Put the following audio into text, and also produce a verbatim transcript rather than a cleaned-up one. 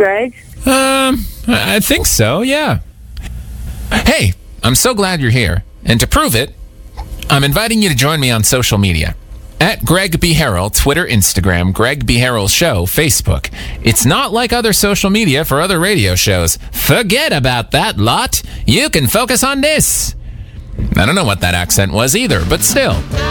Greg? Um, I I think so, yeah. Hey, I'm so glad you're here. And to prove it, I'm inviting you to join me on social media. At Greg B. Harrell, Twitter, Instagram, Greg B. Harrell Show, Facebook. It's not like other social media for other radio shows. Forget about that lot. You can focus on this. I don't know what that accent was either, but still.